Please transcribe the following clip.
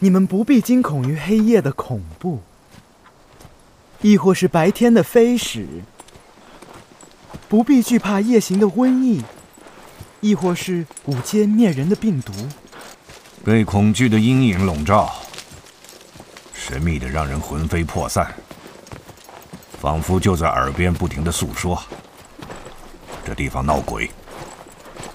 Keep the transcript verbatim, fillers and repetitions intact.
你们不必惊恐于黑夜的恐怖，亦或是白天的飞矢，不必惧怕夜行的瘟疫，亦或是午间灭人的病毒。 被恐惧的阴影笼罩，神秘的让人魂飞魄散，仿佛就在耳边不停地诉说。这地方闹鬼。